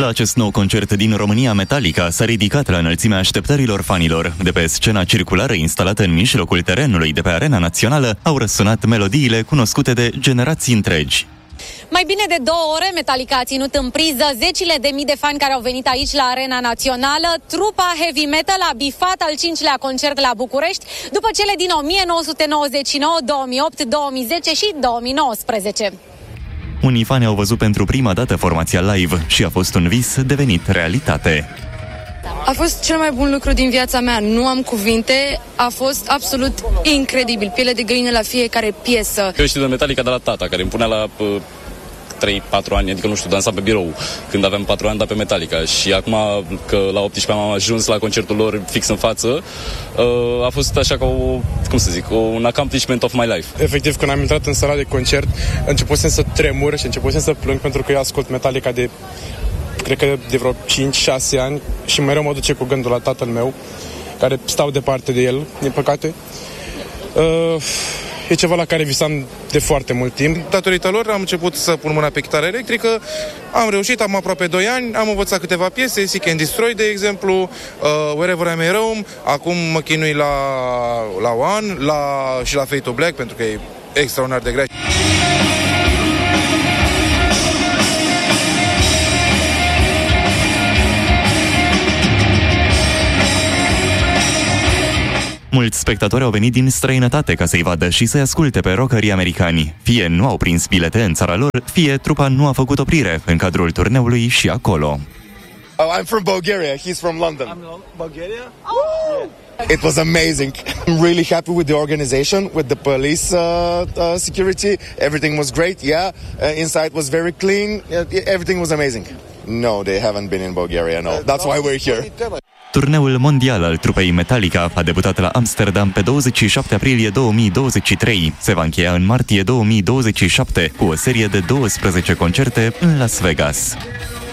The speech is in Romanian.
La acest nou concert din România, Metallica s-a ridicat la înălțimea așteptărilor fanilor. De pe scena circulară instalată în mijlocul terenului de pe Arena Națională au răsunat melodiile cunoscute de generații întregi. Mai bine de 2 ore, Metallica a ținut în priză zecile de mii de fani care au venit aici la Arena Națională. Trupa heavy metal a bifat al 5-lea concert la București după cele din 1999, 2008, 2010 și 2019. Unii fani au văzut pentru prima dată formația live și a fost un vis devenit realitate. A fost cel mai bun lucru din viața mea, nu am cuvinte, a fost absolut incredibil, piele de găină la fiecare piesă. Eu știu de Metallica de la tata, care îmi punea la 3-4 ani, adică nu știu, dansam pe birou când aveam 4 ani, dar pe Metallica. Și acum că la 18 am ajuns la concertul lor fix în față, a fost așa ca un accomplishment of my life. Efectiv, când am intrat în sala de concert, începusem să tremur și începusem să plâng pentru că eu ascult Metallica cred că de vreo 5-6 ani și mereu mă duce cu gândul la tatăl meu, care stau departe de el, din păcate. E ceva la care visam de foarte mult timp. Datorită lor am început să pun mâna pe chitară electrică, am reușit, am aproape 2 ani, am învățat câteva piese, Seek and Destroy, de exemplu, Wherever I May Roam, acum mă chinui la One și la Fade to Black, pentru că e extraordinar de grea. Mulți spectatori au venit din străinătate ca să-i vadă și să-i asculte pe rockerii americani. Fie nu au prins bilete în țara lor, fie trupa nu a făcut oprire în cadrul turneului și acolo. I'm from Bulgaria, he's from London. I'm Bulgaria? Oh! It was amazing. I'm really happy with the organization, with the police security. Everything was great, yeah. Inside was very clean. Everything was amazing. No, they haven't been in Bulgaria, no. That's why we're here. Turneul mondial al trupei Metallica a debutat la Amsterdam pe 27 aprilie 2023. Se va încheia în martie 2027 cu o serie de 12 concerte în Las Vegas.